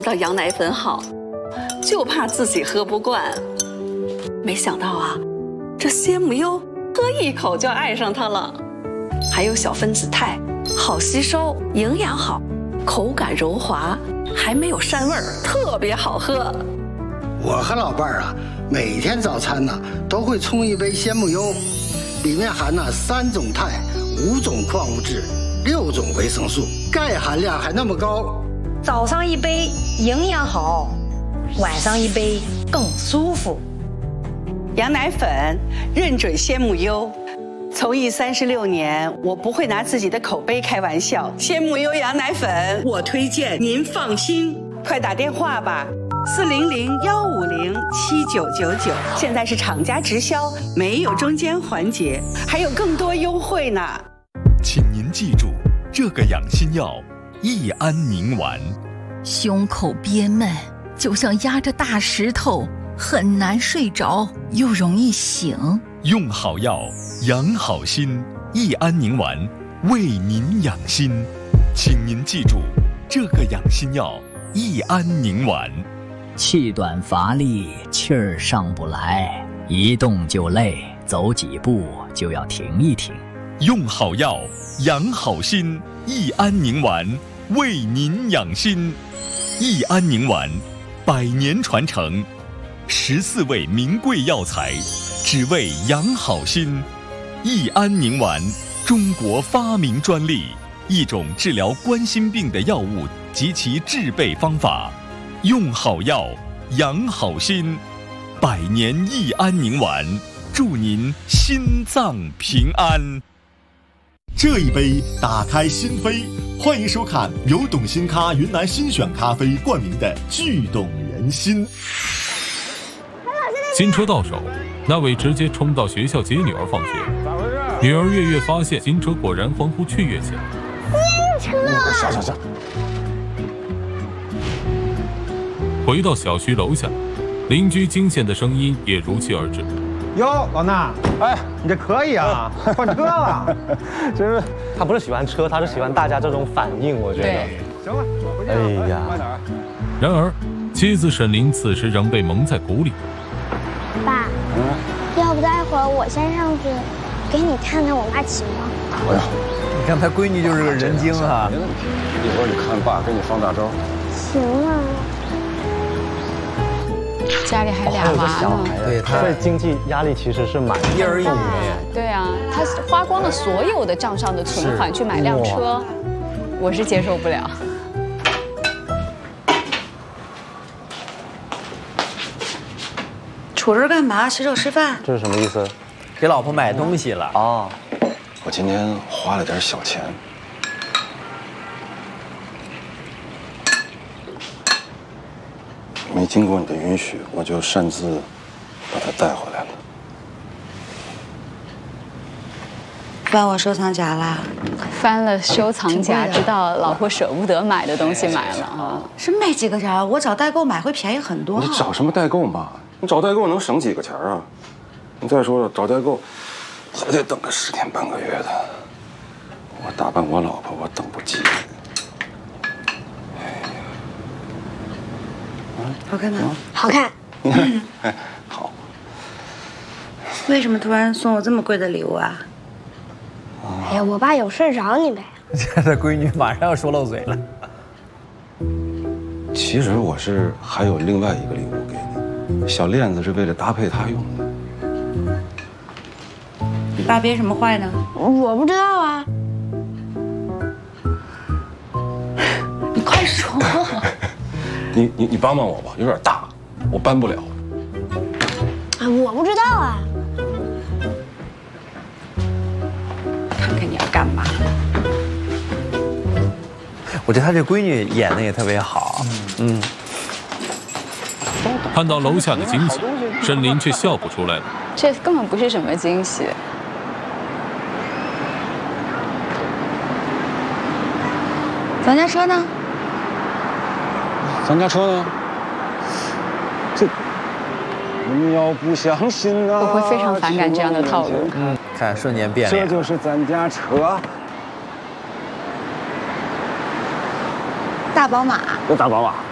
道羊奶粉好，就怕自己喝不惯。没想到啊，这鲜母优喝一口就爱上它了。还有小分子肽，好吸收，营养好，口感柔滑，还没有膻味儿，特别好喝。 我和老伴儿啊，每天早餐呢都会冲一杯鲜母优，里面含了3种肽、5种矿物质、6种维生素，钙含量还那么高。 早上一杯营养好，晚上一杯更舒服。 羊奶粉认准鲜母优，从艺36年，我不会拿自己的口碑开玩笑。鲜母优羊奶粉，我推荐，您放心。快打电话吧，400-150-7999，现在是厂家直销，没有中间环节，还有更多优惠呢。 请您记住，这个养心药益安宁丸。 胸口憋闷，就像压着大石头，很难睡着，又容易醒。 用好药，养好心，益安宁丸为您养心。请您记住，这个养心药益安宁丸。 气短乏力，气儿上不来，一动就累，走几步就要停一停。 用好药，养好心，益安宁丸为您养心。益安宁丸100年传承，14味名贵药材，只为养好心。益安宁丸，中国发明专利，一种治疗冠心病的药物及其制备方法。用好药，养好心，100年益安宁丸，祝您心脏平安。 这一杯打开心扉，欢迎收看由董新咖云南新选咖啡冠名的聚动人心。 新车到手，那位直接冲到学校接女儿放学。女儿月月发现新车果然欢呼雀跃起来。 新车！ 下。 回到小区楼下，邻居惊现的声音也如期而至。 哟，老衲，哎，你这可以啊，换车了。 真是，他不是喜欢车，他是喜欢大家这种反应，我觉得。 行了，我回家。 哎呀， 快点儿。 然而，妻子沈林此时仍被蒙在鼓里。 爸，要不待会儿我先上去给你看看我妈骑吗？ 不要，你看他闺女就是个人精啊。 没问题，一会儿你看爸给你放大招。 行啊。 家里还俩娃呢， 对，所以经济压力其实是蛮一儿一女。 对啊，他花光了所有的账上的存款去买辆车，我是接受不了。 杵这干嘛？洗手吃饭？ 这是什么意思？ 给老婆买东西了哦。 我今天花了点小钱。没经过你的允许，我就擅自把它带回来了。 翻我收藏夹啦？ 翻了收藏夹，知道老婆舍不得买的东西买了啊。 是没几个钱儿，我找代购买会便宜很多。 你找什么代购嘛？你找代购能省几个钱啊？你再说了，找代购还得等个10天半个月的。我打扮我老婆，我等不及。 好看吗？ 好看。 哎，好。 为什么突然送我这么贵的礼物啊？ 哎呀，我爸有事找你呗。 现在闺女马上要说漏嘴了。 其实我是还有另外一个礼物给你，小链子是为了搭配它用的。 你爸憋什么坏呢？ 我不知道啊。 你快说。 你帮帮我吧，有点大，我搬不了。 啊，我不知道啊。 看看你要干嘛？ 我觉得他这闺女演的也特别好。 看到楼下的惊喜，沈林却笑不出来了。 这根本不是什么惊喜。 咱家车呢？ 咱家车呢？这你要不相信啊！ 我会非常反感这样的套路。 看瞬间变脸。 这就是咱家车。 大宝马。 这大宝马。